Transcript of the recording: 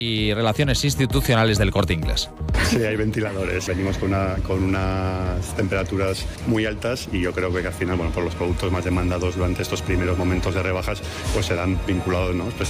y Relaciones Institucionales del Corte Inglés. Sí, hay ventiladores. Venimos con unas temperaturas muy altas y yo creo que al final, por los productos más demandados durante estos primeros momentos de rebajas, pues serán vinculados, ¿no?,